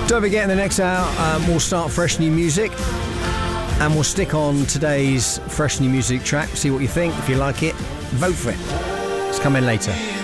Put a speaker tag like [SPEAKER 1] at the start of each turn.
[SPEAKER 1] Don't forget, in the next hour, we'll start fresh new music. And we'll stick on today's fresh new music track. See what you think. If you like it, vote for it. It's coming later.